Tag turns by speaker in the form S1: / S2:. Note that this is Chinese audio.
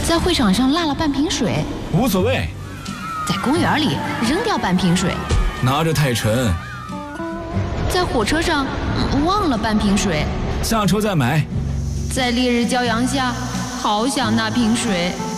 S1: 在会场上落了半瓶水，
S2: 无所谓。
S1: 在公园里扔掉半瓶水，
S2: 拿着太沉。
S1: 在火车上忘了半瓶水，
S2: 下车再买。
S1: 在烈日骄阳下，好想那瓶水。